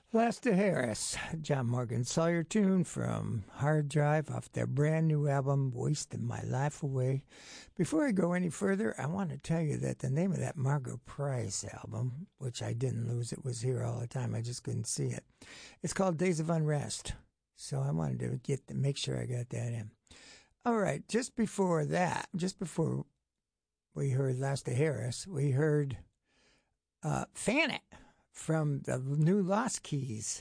Lester Harris, John Morgan Sawyer tune from Hard Drive off their brand new album, Wasting My Life Away. Before I go any further, I want to tell you that the name of that Margo Price album, which I didn't lose, it was here all the time, I just couldn't see it. It's called Days of Unrest. So I wanted to make sure I got that in. All right, just before we heard Lester Harris, we heard Fan It from the new Lost Keys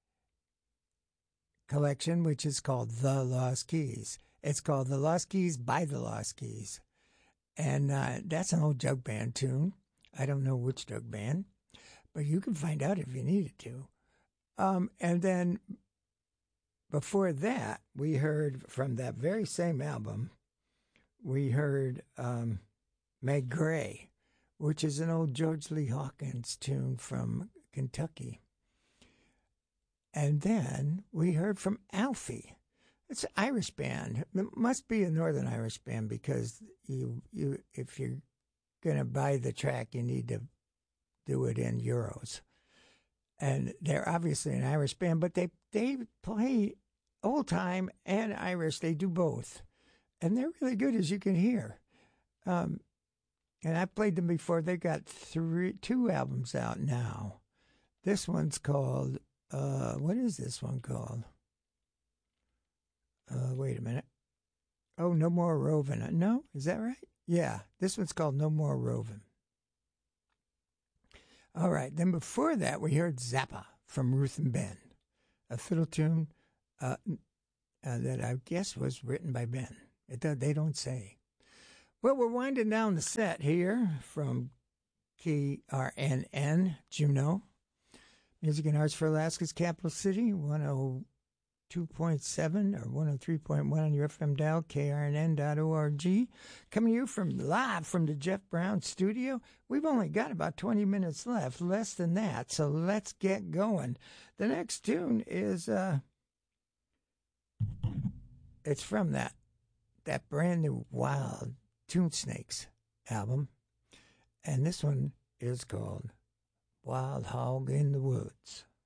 collection, which is called The Lost Keys. It's called The Lost Keys by The Lost Keys. And that's an old jug band tune. I don't know which jug band, but you can find out if you needed to. And then before that, we heard from that very same album, we heard Meg Gray, which is an old George Lee Hawkins tune from Kentucky. And then we heard from Alfie. It's an Irish band. It must be a Northern Irish band because if you're going to buy the track, you need to do it in euros. And they're obviously an Irish band, but they play old time and Irish. They do both. And they're really good, as you can hear. And I've played them before. They got two albums out now. This one's called, what is this one called? Wait a minute. Oh, No More Rovin'. No, is that right? Yeah, this one's called No More Rovin'. All right, then before that, we heard Zappa from Ruth and Ben, a fiddle tune that I guess was written by Ben. They don't say. Well, we're winding down the set here from KRNN, Juneau. Music and Arts for Alaska's capital city, 102.7 or 103.1 on your FM dial, krnn.org. Coming to you live from the Jeff Brown studio. We've only got about 20 minutes left, less than that, so let's get going. The next tune is, it's from that brand new Wild Tune Snakes album, and this one is called Wild Hog in the Woods.